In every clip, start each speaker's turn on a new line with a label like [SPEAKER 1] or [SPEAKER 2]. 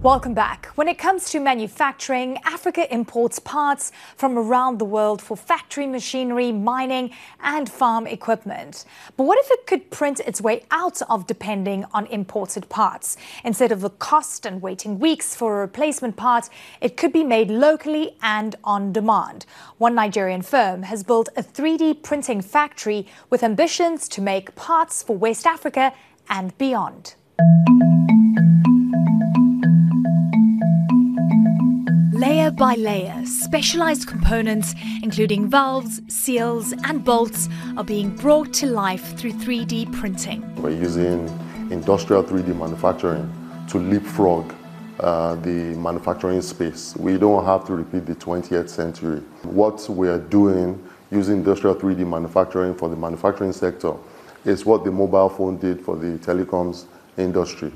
[SPEAKER 1] Welcome back. When it comes to manufacturing, Africa imports parts from around the world for factory machinery, mining and farm equipment. But what if it could print its way out of depending on imported parts? Instead of the cost and waiting weeks for a replacement part, it could be made locally and on demand. One Nigerian firm has built a 3D printing factory with ambitions to make parts for West Africa and beyond. Layer by layer, specialized components, including valves, seals and bolts, are being brought to life through 3D printing.
[SPEAKER 2] We're using industrial 3D manufacturing to leapfrog the manufacturing space. We don't have to repeat the 20th century. What we're doing using industrial 3D manufacturing for the manufacturing sector is what the mobile phone did for the telecoms industry.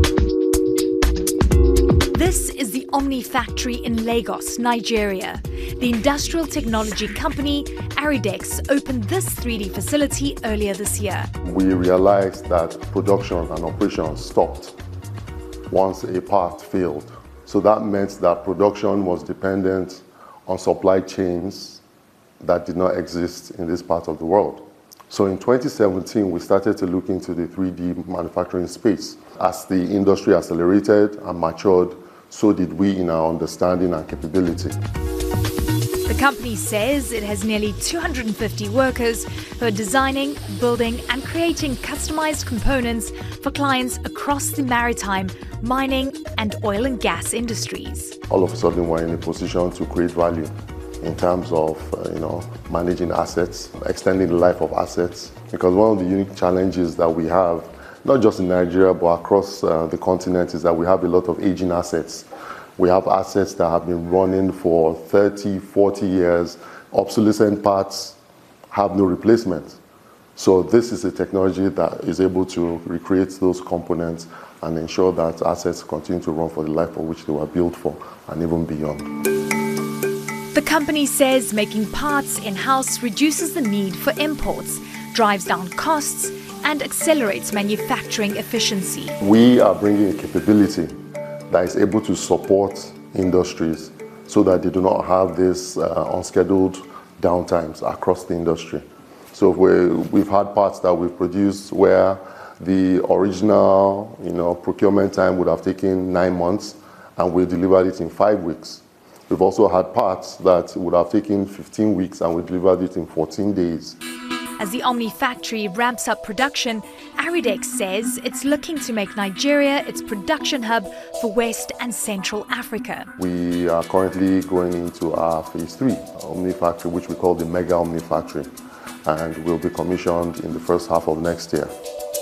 [SPEAKER 1] This is the Omni factory in Lagos, Nigeria. The industrial technology company Aridex opened this 3D facility earlier this year.
[SPEAKER 2] We realized that production and operations stopped once a part failed. So that meant that production was dependent on supply chains that did not exist in this part of the world. So in 2017, we started to look into the 3D manufacturing space. As the industry accelerated and matured, so did we in our understanding and capability.
[SPEAKER 1] The company says it has nearly 250 workers who are designing, building and creating customized components for clients across the maritime, mining and oil and gas industries.
[SPEAKER 2] All of a sudden, we're in a position to create value in terms of managing assets, extending the life of assets. Because one of the unique challenges that we have, not just in Nigeria, but across the continent, is that we have a lot of aging assets. We have assets that have been running for 30, 40 years. Obsolescent parts have no replacement. So this is a technology that is able to recreate those components and ensure that assets continue to run for the life for which they were built for and even beyond.
[SPEAKER 1] The company says making parts in-house reduces the need for imports, drives down costs and accelerates manufacturing efficiency.
[SPEAKER 2] We are bringing a capability that is able to support industries so that they do not have this unscheduled downtimes across the industry. So we've had parts that we've produced where the original procurement time would have taken 9 months and we delivered it in 5 weeks. We've also had parts that would have taken 15 weeks and we delivered it in 14 days.
[SPEAKER 1] As the Omni factory ramps up production, Aridex says it's looking to make Nigeria its production hub for West and Central Africa.
[SPEAKER 2] We are currently going into our phase 3 Omni factory, which we call the Mega Omni factory, and will be commissioned in the first half of next year.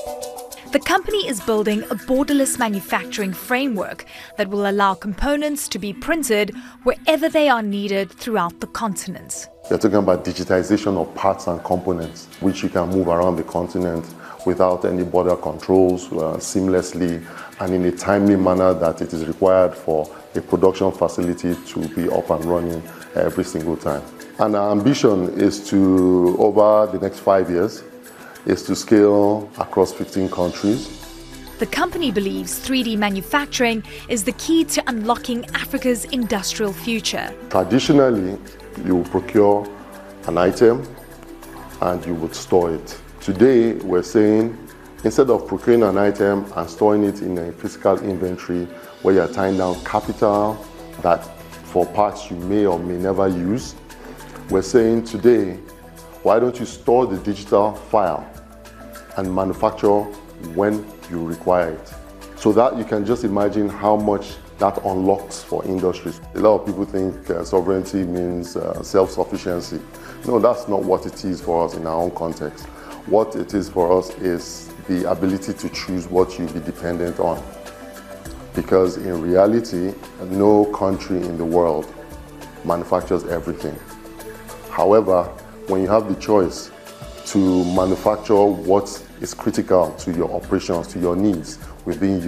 [SPEAKER 1] The company is building a borderless manufacturing framework that will allow components to be printed wherever they are needed throughout the continent.
[SPEAKER 2] We're talking about digitization of parts and components, which you can move around the continent without any border controls, seamlessly and in a timely manner that it is required for a production facility to be up and running every single time. And our ambition is to, over the next 5 years, is to scale across 15 countries.
[SPEAKER 1] The company believes 3D manufacturing is the key to unlocking Africa's industrial future.
[SPEAKER 2] Traditionally, you will procure an item and you would store it. Today, we're saying instead of procuring an item and storing it in a physical inventory where you're tying down capital that for parts you may or may never use, we're saying today, why don't you store the digital file and manufacture when you require it? So that you can just imagine how much that unlocks for industries. A lot of people think sovereignty means self-sufficiency. No, that's not what it is for us in our own context. What it is for us is the ability to choose what you'll be dependent on. Because in reality, no country in the world manufactures everything. However, when you have the choice to manufacture what is critical to your operations, to your needs within